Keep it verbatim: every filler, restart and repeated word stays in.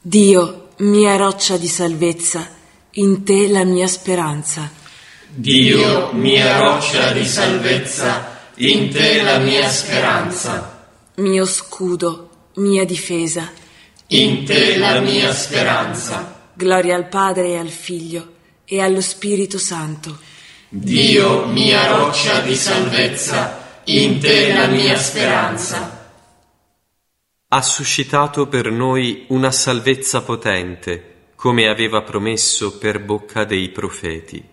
Dio, mia roccia di salvezza, in te la mia speranza. Dio, mia roccia di salvezza, in te la mia speranza. Mio scudo, mia difesa, in te la mia speranza. Gloria al Padre e al Figlio e allo Spirito Santo. Dio, mia roccia di salvezza, in te la mia speranza. Ha suscitato per noi una salvezza potente, come aveva promesso per bocca dei profeti.